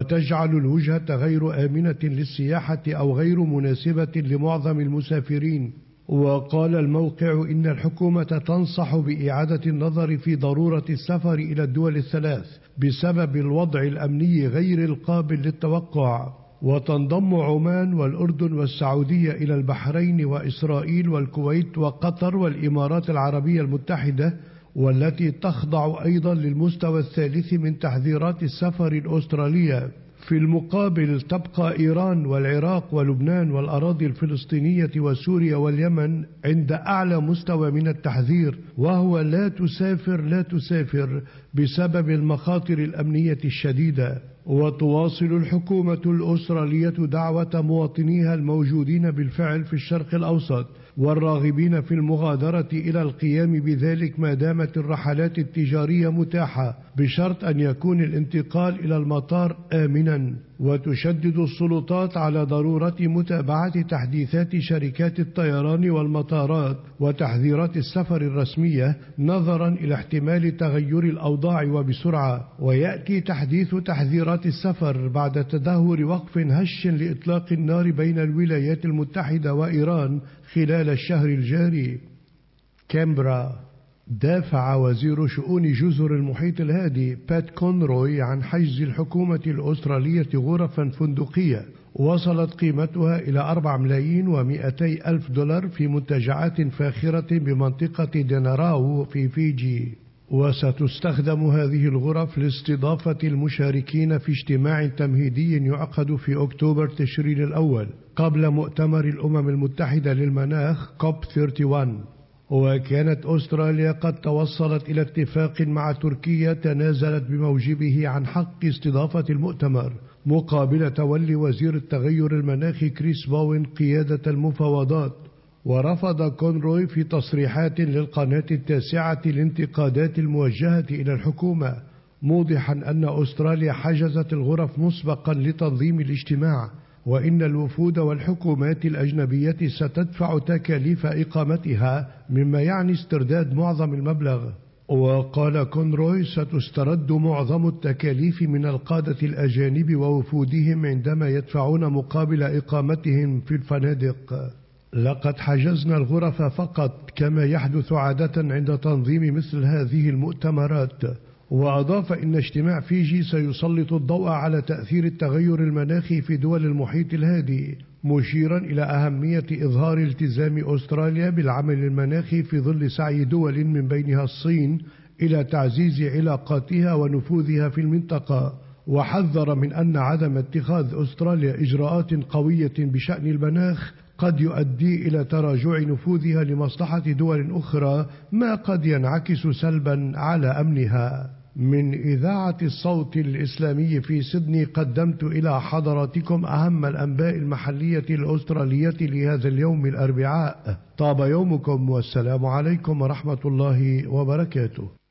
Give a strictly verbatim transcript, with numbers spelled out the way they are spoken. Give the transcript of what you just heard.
تجعل الوجهة غير آمنة للسياحة أو غير مناسبة لمعظم المسافرين. وقال الموقع إن الحكومة تنصح بإعادة النظر في ضرورة السفر إلى الدول الثلاث بسبب الوضع الأمني غير القابل للتوقع. وتنضم عمان والأردن والسعودية إلى البحرين وإسرائيل والكويت وقطر والإمارات العربية المتحدة، والتي تخضع أيضا للمستوى الثالث من تحذيرات السفر الأسترالية. في المقابل تبقى إيران والعراق ولبنان والأراضي الفلسطينية وسوريا واليمن عند أعلى مستوى من التحذير، وهو لا تسافر لا تسافر بسبب المخاطر الأمنية الشديدة. وتواصل الحكومة الأسترالية دعوة مواطنيها الموجودين بالفعل في الشرق الأوسط والراغبين في المغادرة إلى القيام بذلك ما دامت الرحلات التجارية متاحة، بشرط أن يكون الانتقال إلى المطار آمنا. وتشدد السلطات على ضرورة متابعة تحديثات شركات الطيران والمطارات وتحذيرات السفر الرسمية نظرا إلى احتمال تغير الأوضاع وبسرعة. ويأتي تحديث تحذيرات السفر بعد تدهور وقف هش لإطلاق النار بين الولايات المتحدة وإيران خلال الشهر الجاري. كامبرا. دافع وزير شؤون جزر المحيط الهادي بات كونروي عن حجز الحكومة الأسترالية غرفا فندقية وصلت قيمتها إلى أربعة ملايين ومئتي ألف دولار في منتجعات فاخرة بمنطقة ديناراو في فيجي. وستستخدم هذه الغرف لاستضافة المشاركين في اجتماع تمهيدي يعقد في أكتوبر تشرين الأول قبل مؤتمر الأمم المتحدة للمناخ كوب واحد وثلاثين. وكانت أستراليا قد توصلت إلى اتفاق مع تركيا تنازلت بموجبه عن حق استضافة المؤتمر مقابل تولي وزير التغير المناخي كريس باوين قيادة المفاوضات. ورفض كونروي في تصريحات للقناة التاسعة الانتقادات الموجهة إلى الحكومة، موضحا أن أستراليا حجزت الغرف مسبقا لتنظيم الاجتماع، وإن الوفود والحكومات الأجنبية ستدفع تكاليف إقامتها مما يعني استرداد معظم المبلغ. وقال كونروي ستسترد معظم التكاليف من القادة الأجانب ووفودهم عندما يدفعون مقابل إقامتهم في الفنادق. لقد حجزنا الغرف فقط كما يحدث عادة عند تنظيم مثل هذه المؤتمرات. وأضاف إن اجتماع فيجي سيسلط الضوء على تأثير التغير المناخي في دول المحيط الهادي، مشيرا إلى أهمية إظهار التزام أستراليا بالعمل المناخي في ظل سعي دول من بينها الصين إلى تعزيز علاقاتها ونفوذها في المنطقة. وحذر من أن عدم اتخاذ أستراليا إجراءات قوية بشأن المناخ قد يؤدي إلى تراجع نفوذها لمصلحة دول أخرى، ما قد ينعكس سلبا على أمنها. من إذاعة الصوت الإسلامي في سيدني قدمت إلى حضراتكم أهم الأنباء المحلية الأسترالية لهذا اليوم الأربعاء. طاب يومكم والسلام عليكم ورحمة الله وبركاته.